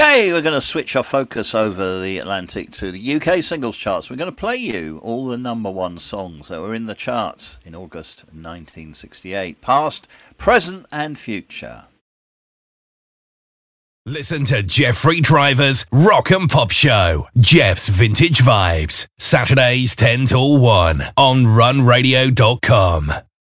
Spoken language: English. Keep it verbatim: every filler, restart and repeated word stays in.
Okay, we're going to switch our focus over the Atlantic to the U K singles charts. We're going to play you all the number one songs that were in the charts in August nineteen sixty-eight, past, present and future. Listen to Jeffrey Driver's Rock and Pop Show, Jeff's Vintage Vibes, Saturdays ten till one on run radio dot com.